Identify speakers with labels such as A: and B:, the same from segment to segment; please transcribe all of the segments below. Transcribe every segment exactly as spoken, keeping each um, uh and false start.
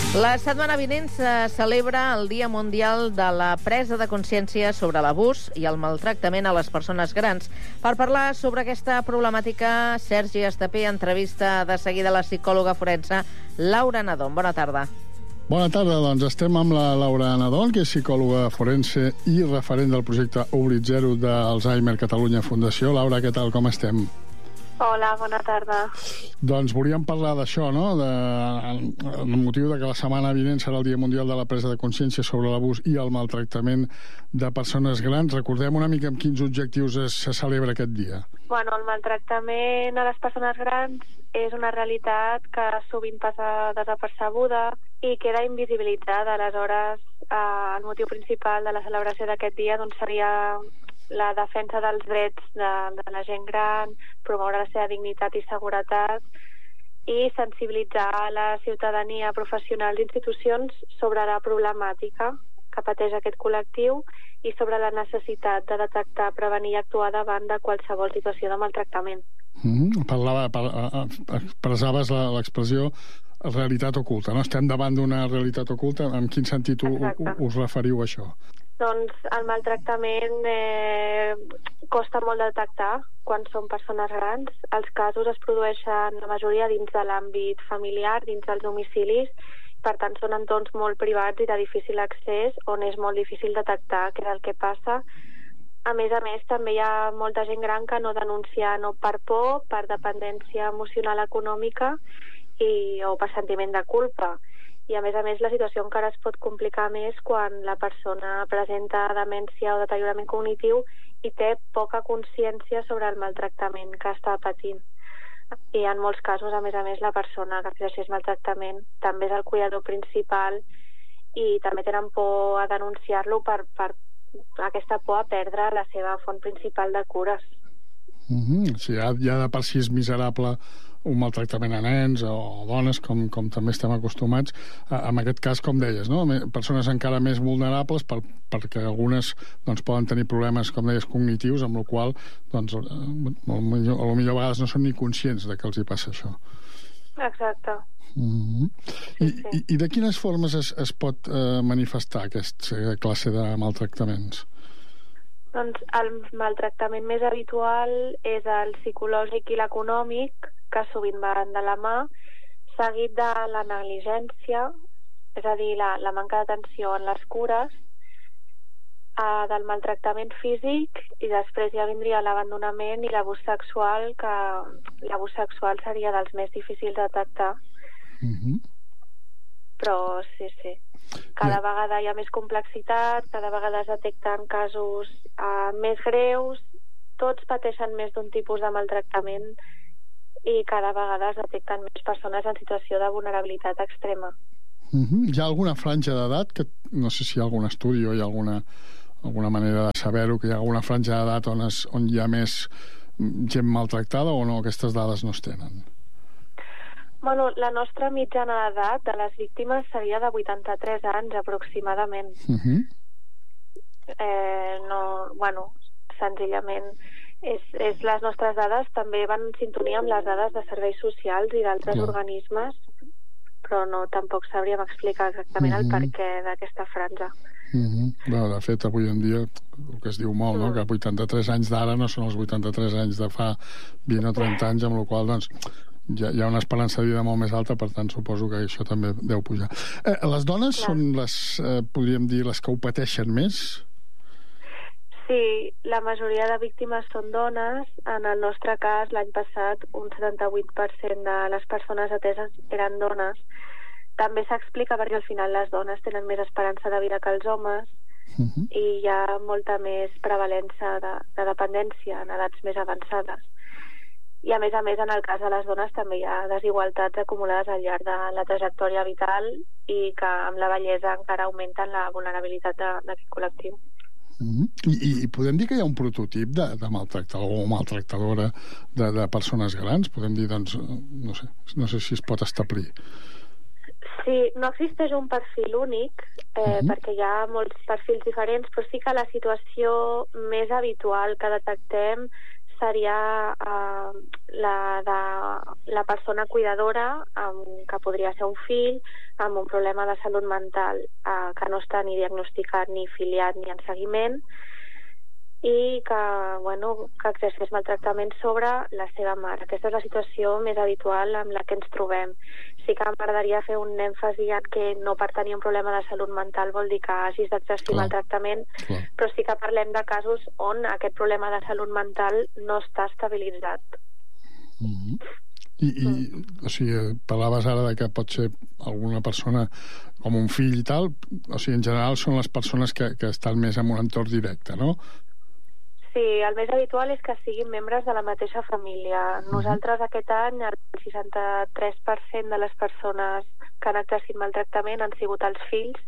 A: La setmana vinent se celebra el Dia Mundial de la Presa de Consciència sobre l'abús i el maltractament a les persones grans. Per parlar sobre aquesta problemàtica, Sergi Estapé entrevista de seguida la psicòloga forense Laura Nadón. Bona tarda.
B: Bona tarda, doncs estem amb la Laura Nadón, que és psicòloga forense i referent del projecte Oblit Zero d'Alzheimer Catalunya Fundació. Laura, què tal, com estem?
C: Hola, bona tarda.
B: Doncs volíem parlar d'això, no?, de, el motiu de que la setmana vinent serà el Dia Mundial de la Presa de Consciència sobre l'abús i el maltractament de persones grans. Recordem una mica amb quins objectius es, se celebra aquest dia.
C: Bueno, el maltractament a les persones grans és una realitat que sovint passa desapercebuda i queda invisibilitzada. Aleshores, eh, el motiu principal de la celebració d'aquest dia doncs, seria la defensa dels drets de, de la gent gran, promoure la seva dignitat i seguretat i sensibilitzar la ciutadania, professionals i institucions sobre la problemàtica que pateix aquest col·lectiu i sobre la necessitat de detectar, prevenir i actuar davant de qualsevol situació de maltractament.
B: Mm, parlava, par, expressaves l'expressió realitat oculta, no? Estem davant d'una realitat oculta. En quin sentit u, u, us referiu a això?
C: Doncs el maltractament eh, costa molt de detectar quan són persones grans. Els casos es produeixen la majoria dins de l'àmbit familiar, dins dels domicilis. Per tant, són entorns molt privats i de difícil accés, on és molt difícil detectar què és el que passa. A més a més, també hi ha molta gent gran que no denuncia no per por, per dependència emocional econòmica i, o per sentiment de culpa. I, a més a més, la situació encara es pot complicar més quan la persona presenta demència o deteriorament cognitiu i té poca consciència sobre el maltractament que està patint. I en molts casos, a més a més, la persona que exerceix maltractament també és el cuidador principal i també tenen por a denunciar-lo per, per aquesta por a perdre la seva font principal de cures.
B: Mm-hmm. O sigui, ja, ja de per si és miserable un maltractament a nens o dones, com, com també estem acostumats. En aquest cas, com deies, no? Persones encara més vulnerables per, perquè algunes doncs, poden tenir problemes, com deies, cognitius, amb la qual doncs, a lo millor, a lo millor a vegades no són ni conscients de que els hi passa això.
C: Exacte.
B: Mm-hmm. I,
C: sí, sí.
B: I, I de quines formes es, es pot eh, manifestar aquesta classe de maltractaments?
C: Doncs el maltractament més habitual és el psicològic i l'econòmic, que sovint van de la mà, seguit de la negligència, és a dir, la, la manca d'atenció en les cures, eh, del maltractament físic, i després ja vindria l'abandonament i l'abús sexual, que l'abús sexual seria dels més difícils de detectar.
B: Mm-hmm.
C: Però sí, sí. Cada vegada hi ha més complexitat, cada vegada es detecten casos eh, més greus, tots pateixen més d'un tipus de maltractament i cada vegada es detecten més persones en situació de vulnerabilitat extrema.
B: Mm-hmm. Hi ha alguna franja d'edat, que no sé si hi ha algun estudi o hi ha alguna, alguna manera de saber-ho, que hi ha alguna franja d'edat on, es, on hi ha més gent maltractada o no? Aquestes dades no es tenen?
C: Bueno, la nostra mitjana d'edat de les víctimes seria de vuitanta-tres anys aproximadament.
B: Mm-hmm.
C: Eh, no, bueno, senzillament és, és les nostres dades també van en sintonia amb les dades de serveis socials i d'altres
B: Clar.
C: organismes, però no, tampoc sabríem explicar exactament mm-hmm. el perquè d'aquesta franja.
B: Mm-hmm. Bé, de fet, avui en dia el que es diu molt, no? Que vuitanta-tres anys d'ara no són els vuitanta-tres anys de fa vint o trenta anys, amb la qual doncs hi ha, hi ha una esperança de vida molt més alta, per tant suposo que això també deu pujar. Eh, les dones Clar. Són les, eh, podríem dir, les que ho pateixen més?
C: Sí, la majoria de víctimes són dones. En el nostre cas, l'any passat, un setanta-vuit per cent de les persones ateses eren dones. També s'explica perquè al final les dones tenen més esperança de vida que els homes uh-huh. i hi ha molta més prevalença de, de dependència en edats més avançades. I a més a més, en el cas de les dones també hi ha desigualtats acumulades al llarg de la trajectòria vital i que amb la vellesa encara augmenten la vulnerabilitat d'aquest col·lectiu.
B: Mm-hmm. I, I podem dir que hi ha un prototip de, de maltractador o maltractadora de, de persones grans? Podem dir, doncs, no sé, no sé si es pot establir.
C: Sí, no existeix un perfil únic, eh, uh-huh. perquè hi ha molts perfils diferents, però sí que la situació més habitual que detectem seria eh, la de la persona cuidadora, eh, que podria ser un fill, amb un problema de salut mental eh, que no està ni diagnosticat, ni filiat, ni en seguiment, i que, bueno, que exerceix maltractament sobre la seva mare. Aquesta és la situació més habitual amb la que ens trobem. Sí que m'agradaria fer un èmfasi en que no per tenir un problema de salut mental vol dir que hagis d'exercir maltractament, clar. Però sí que parlem de casos on aquest problema de salut mental no està estabilitzat.
B: Mm-hmm. I, i mm. o sigui, parlaves ara de que pot ser alguna persona com un fill i tal, o sigui, en general són les persones que, que estan més en un entorn directe, no?
C: Sí, el més habitual és que siguin membres de la mateixa família. Nosaltres aquest any el seixanta-tres per cent de les persones que han exercit maltractament han sigut els fills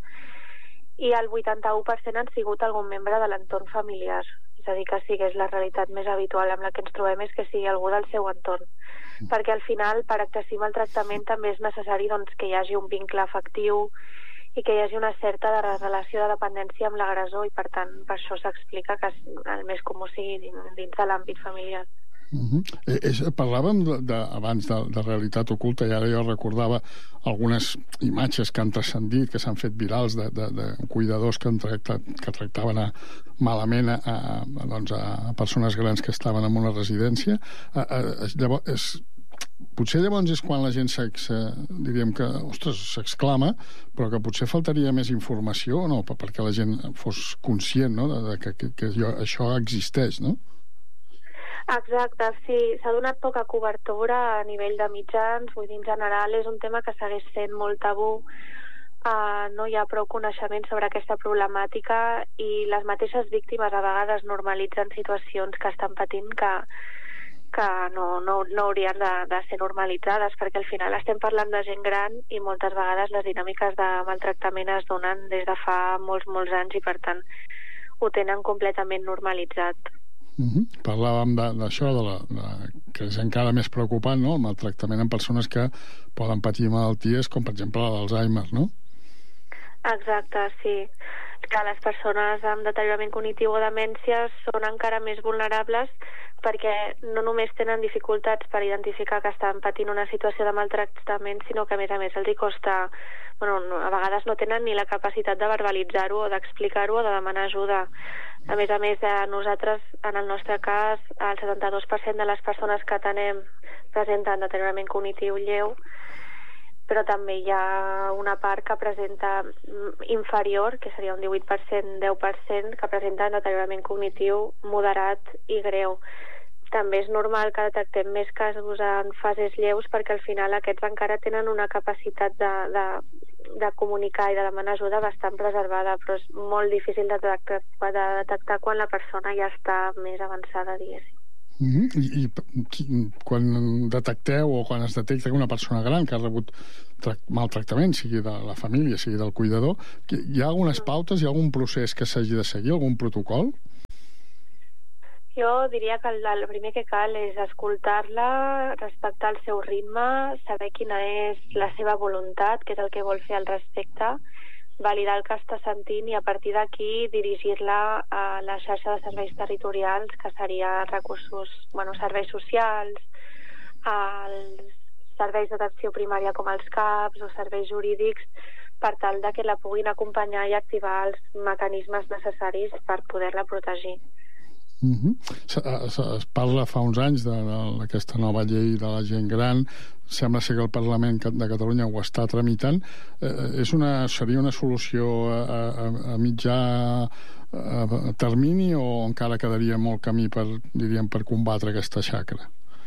C: i el vuitanta-u per cent han sigut algun membre de l'entorn familiar. És a dir, que sí que és la realitat més habitual amb la que ens trobem és que sigui algú del seu entorn. Perquè al final, per exercir maltractament també és necessari doncs, que hi hagi un vincle afectiu i que hi hagi una certa relació de dependència amb l'agressor i, per tant, per això s'explica que el més comú sigui dins de l'àmbit familiar.
B: Uh-huh. Eh, parlàvem de, de, abans de, de realitat oculta i ara jo recordava algunes imatges que han transcendit, que s'han fet virals de, de, de cuidadors que, han tractat, que tractaven a, malament a, a, doncs a persones grans que estaven en una residència. A, a, llavors, és, potser llavors és quan la gent diríem que, ostres, s'exclama, però que potser faltaria més informació, no?, perquè la gent fos conscient, no?, de, de que, que, que això existeix, no?
C: Exacte, sí, s'ha donat poca cobertura a nivell de mitjans, vull dir, en general és un tema que segueix sent molt tabú, uh, no hi ha prou coneixement sobre aquesta problemàtica i les mateixes víctimes a vegades normalitzen situacions que estan patint que que no, no, no haurien de, de ser normalitzades, perquè al final estem parlant de gent gran i moltes vegades les dinàmiques de maltractament es donen des de fa molts, molts anys i per tant ho tenen completament normalitzat.
B: Uh-huh. Parlàvem d'això, de, de, de, que és encara més preocupant, no?, el maltractament en persones que poden patir malalties com per exemple l'Alzheimer, no?
C: Exacte, sí. Que les persones amb deteriorament cognitiu o demència són encara més vulnerables perquè no només tenen dificultats per identificar que estan patint una situació de maltractament, sinó que a més a més els hi costa, bueno, a vegades no tenen ni la capacitat de verbalitzar-ho o d'explicar-ho o de demanar ajuda. A més a més, nosaltres, en el nostre cas, el setanta-dos per cent de les persones que atenem presenten deteriorament cognitiu lleu, però també hi ha una part que presenta inferior, que seria un divuit per cent, deu per cent, que presenta deteriorament cognitiu moderat i greu. També és normal que detectem més casos en fases lleus perquè al final aquests encara tenen una capacitat de, de, de comunicar i de demanar ajuda bastant preservada, però és molt difícil de detectar, de detectar quan la persona ja està més avançada, diguéssim.
B: Mm-hmm. I, i quan detecteu o quan es detecta que una persona gran que ha rebut maltractament, sigui de la família, sigui del cuidador, hi ha algunes pautes, hi ha algun procés que s'hagi de seguir, algun protocol?
C: Jo diria que el, el primer que cal és escoltar-la, respectar el seu ritme, saber quina és la seva voluntat, què és el que vol fer al respecte, validar el que està sentint i a partir d'aquí dirigir-la a la xarxa de serveis territorials, que seria recursos, bueno, serveis socials, als serveis d'atenció primària com els C A Ps o serveis jurídics, per tal de que la puguin acompanyar i activar els mecanismes necessaris per poder-la protegir.
B: Uh-huh. Es, es parla fa uns anys d'aquesta nova llei de la gent gran, sembla ser que el Parlament de Catalunya ho està tramitant. Eh, és una, seria una solució a, a, a mitjà a termini o encara quedaria molt camí per, diríem, per combatre aquesta xacra?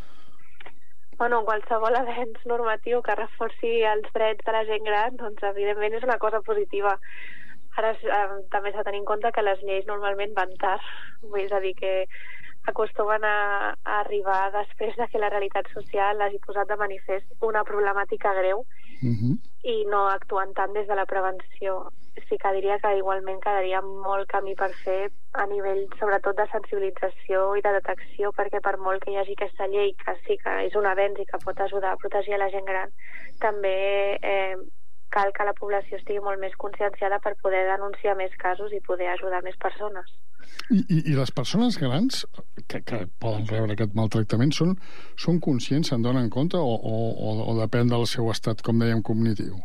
C: Bueno, qualsevol avenç normatiu que reforci els drets de la gent gran, doncs evidentment és una cosa positiva. Ara eh, també s'ha de tenir en compte que les lleis normalment van tard, vull dir que acostumen a, a arribar després de que la realitat social hagi posat de manifest una problemàtica greu uh-huh. i no actuant tant des de la prevenció. Sí que diria que igualment quedaria molt camí per fer a nivell sobretot de sensibilització i de detecció, perquè per molt que hi hagi aquesta llei que sí que és un avenç i que pot ajudar a protegir la gent gran, també eh, cal que la població estigui molt més conscienciada per poder denunciar més casos i poder ajudar més persones.
B: I, i, i les persones grans que, que poden rebre aquest maltractament són, són conscients, se'n donen compte o, o, o depèn del seu estat, com dèiem, cognitiu?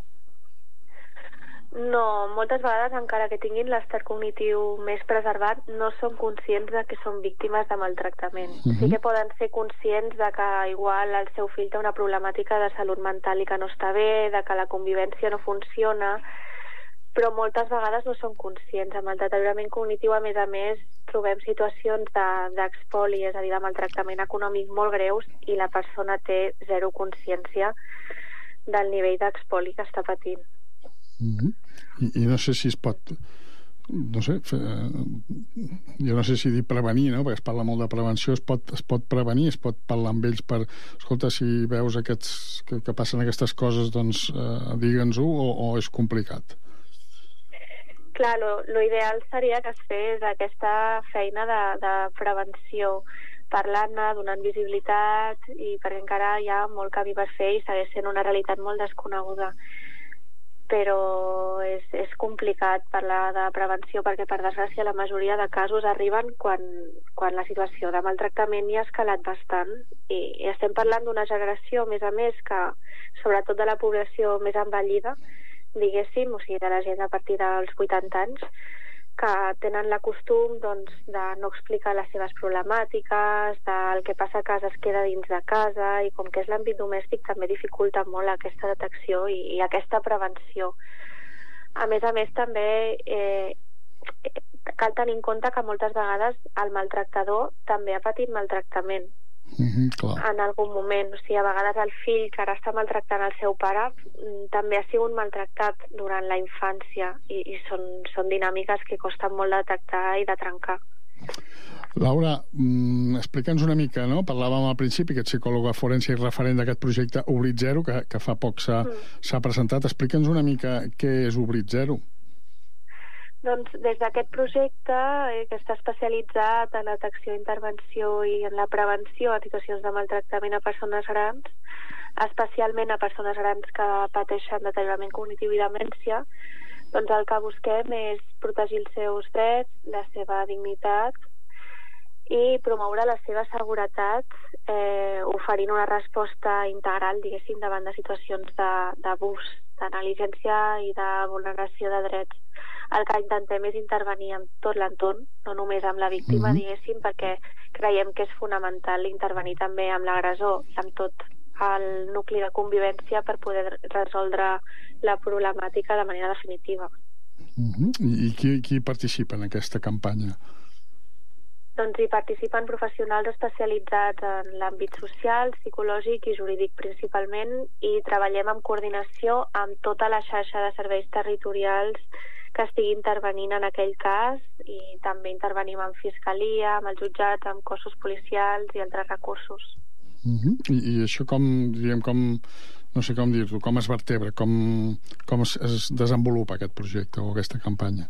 C: No, moltes vegades, encara que tinguin l'estat cognitiu més preservat, no són conscients de que són víctimes de maltractament. Uh-huh. Sí que poden ser conscients de que igual el seu fill té una problemàtica de salut mental i que no està bé, de que la convivència no funciona, però moltes vegades no són conscients. Amb el deteriorament cognitiu, a més a més, trobem situacions d'expoli, és a dir, de maltractament econòmic molt greus, i la persona té zero consciència del nivell d'expoli que està patint.
B: Uh-huh. I, I no sé si es pot, no sé, fe, jo no sé si dir prevenir, no? Perquè es parla molt de prevenció, es pot, es pot prevenir, es pot parlar amb ells per, escolta, si veus aquests, que, que passen aquestes coses, doncs eh, digue'ns-ho, o, o és complicat?
C: Clar, lo, lo ideal seria que es fes aquesta feina de, de prevenció, parlant-ne, donant visibilitat, i perquè encara hi ha molt camí per fer i segueix sent una realitat molt desconeguda. Però és, és complicat parlar de prevenció perquè, per desgràcia, la majoria de casos arriben quan, quan la situació de maltractament ja ha escalat bastant, i, i estem parlant d'una generació, a més a més, que sobretot de la població més envellida, diguéssim, o sigui, de la gent a partir dels vuitanta anys, que tenen la costum, doncs, de no explicar les seves problemàtiques, del que passa a casa es queda dins de casa, i com que és l'àmbit domèstic també dificulta molt aquesta detecció i, i aquesta prevenció. A més a més, també eh, cal tenir en compte que moltes vegades el maltractador també ha patit maltractament.
B: Mm-hmm, clar.
C: En algun moment, o sigui, a vegades el fill que ara està maltractant el seu pare també ha sigut maltractat durant la infància, i, i són, són dinàmiques que costen molt de detectar i de trencar.
B: Laura, mm, explica'ns una mica, no? Parlàvem al principi que ets psicòloga forense i referent d'aquest projecte Oblit Zero, que, que fa poc s'ha mm. presentat. Explica'ns una mica què és Oblit Zero.
C: Doncs des d'aquest projecte, eh, que està especialitzat en la detecció, intervenció i en la prevenció de situacions de maltractament a persones grans, especialment a persones grans que pateixen deteriorament cognitiu i demència, doncs el que busquem és protegir els seus drets, la seva dignitat i promoure la seva seguretat, eh, oferint una resposta integral, diguéssim, davant de situacions d'abús, de, de negligència i de vulneració de drets. El que intentem és intervenir amb tot l'entorn, no només amb la víctima, mm-hmm. diguéssim, perquè creiem que és fonamental intervenir també amb l'agressor i amb tot el nucli de convivència per poder resoldre la problemàtica de manera definitiva.
B: Mm-hmm. I qui, qui participa en aquesta campanya?
C: Doncs hi participen professionals especialitzats en l'àmbit social, psicològic i jurídic principalment, i treballem en coordinació amb tota la xarxa de serveis territorials que estigui intervenint en aquell cas, i també intervenim amb fiscalia, amb els jutjats, amb cossos policials i altres recursos.
B: Uh-huh. I, I això com, diríem, com, no sé com dir-ho, com es vertebra, com, com es, es desenvolupa aquest projecte o aquesta campanya?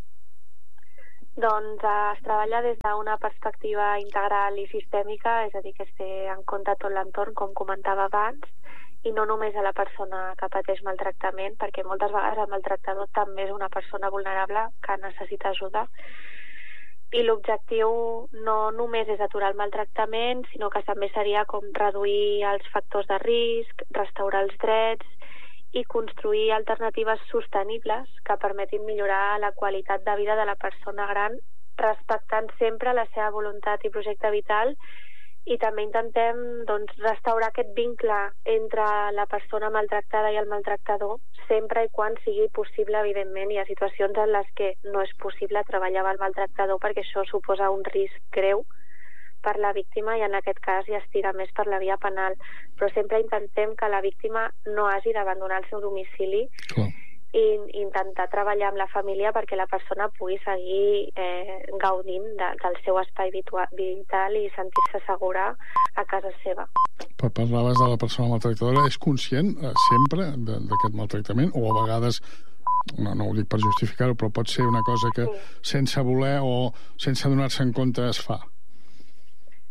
C: Doncs eh, es treballa des d'una perspectiva integral i sistèmica, és a dir, que es té en compte tot l'entorn, com comentava abans, i no només a la persona que pateix maltractament, perquè moltes vegades el maltractador també és una persona vulnerable que necessita ajuda. I l'objectiu no només és aturar el maltractament, sinó que també seria com reduir els factors de risc, restaurar els drets i construir alternatives sostenibles que permetin millorar la qualitat de vida de la persona gran, respectant sempre la seva voluntat i projecte vital. I també intentem, doncs, restaurar aquest vincle entre la persona maltractada i el maltractador, sempre i quan sigui possible, evidentment. Hi ha situacions en les que no és possible treballar amb el maltractador perquè això suposa un risc greu per la víctima, i en aquest cas ja es tira més per la via penal. Però sempre intentem que la víctima no hagi d'abandonar el seu domicili. Clar. I intentar treballar amb la família perquè la persona pugui seguir eh, gaudint de, del seu espai vital i sentir-se segura a casa seva.
B: Parlaves de la persona maltractadora. És conscient eh, sempre d'aquest maltractament, o a vegades, no, no ho dic per justificar-ho, però pot ser una cosa que sí. sense voler o sense donar-se en compte es fa?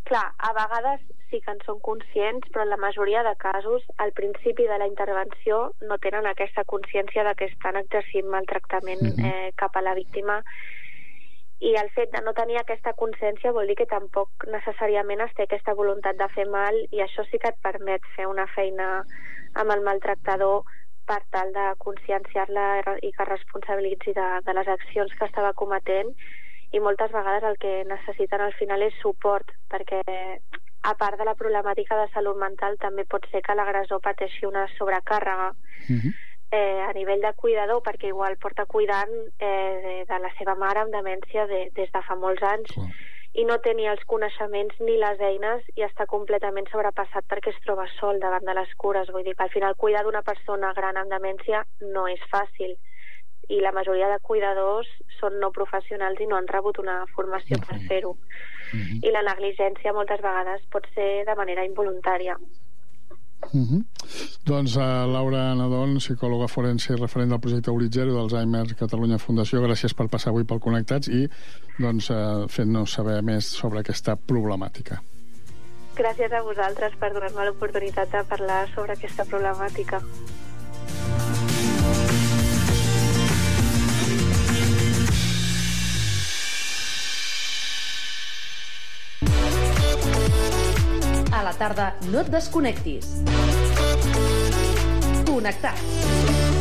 C: Clar, a vegades sí que en són conscients, però en la majoria de casos, al principi de la intervenció, no tenen aquesta consciència de que estan exercint maltractament uh-huh. eh, cap a la víctima, i el fet de no tenir aquesta consciència vol dir que tampoc necessàriament es té aquesta voluntat de fer mal, i això sí que et permet fer una feina amb el maltractador per tal de conscienciar-la i que responsabilitzi de, de les accions que estava cometent, i moltes vegades el que necessiten al final és suport, perquè a part de la problemàtica de salut mental també pot ser que l'agressor pateixi una sobrecàrrega uh-huh. eh, a nivell de cuidador, perquè igual porta cuidant eh, de, de la seva mare amb demència de, des de fa molts anys uh. i no té ni els coneixements ni les eines i està completament sobrepassat perquè es troba sol davant de les cures. Vull dir que al final cuidar d'una persona gran amb demència no és fàcil, i la majoria de cuidadors són no professionals i no han rebut una formació uh-huh. per fer-ho. Uh-huh. I la negligència moltes vegades pot ser de manera involuntària.
B: Uh-huh. Doncs uh, Laura Nadón, psicòloga forense i referent del projecte Horitzero d'Alzheimer Catalunya Fundació, gràcies per passar avui pel Connectats i doncs, uh, fent-nos saber més sobre aquesta problemàtica.
C: Gràcies a vosaltres per donar-me l'oportunitat de parlar sobre aquesta problemàtica.
D: A la tarda no et desconnectis. Connectats.